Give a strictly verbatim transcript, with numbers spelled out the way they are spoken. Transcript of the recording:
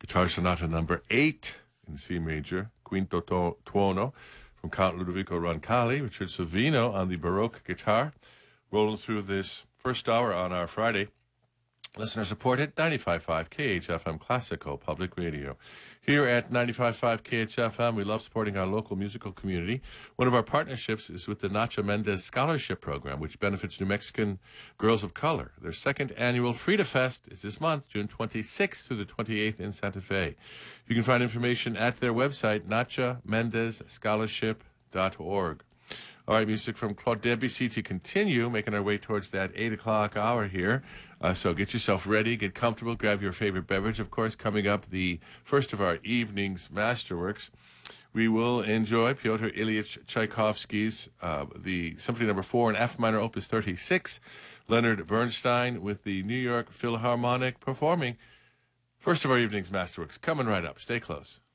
Guitar Sonata number eight in C major, Quinto to- Tuono, from Count Ludovico Roncalli. Richard Savino on the Baroque guitar. Rolling through this first hour on our Friday. Listener supported, ninety-five point five K H F M Classical Public Radio. Here at ninety-five point five K H F M, we love supporting our local musical community. One of our partnerships is with the Nacha Mendez Scholarship Program, which benefits New Mexican girls of color. Their second annual Frida Fest is this month, June twenty-sixth through the twenty-eighth in Santa Fe. You can find information at their website, nacha mendez scholarship dot org. All right, music from Claude Debussy to continue, making our way towards that eight o'clock hour here. Uh, so get yourself ready, get comfortable, grab your favorite beverage. Of course, coming up, the first of our evening's masterworks, we will enjoy Pyotr Ilyich Tchaikovsky's uh, the Symphony Number Four in F minor, Opus thirty-six. Leonard Bernstein with the New York Philharmonic performing first of our evening's masterworks. Coming right up. Stay close.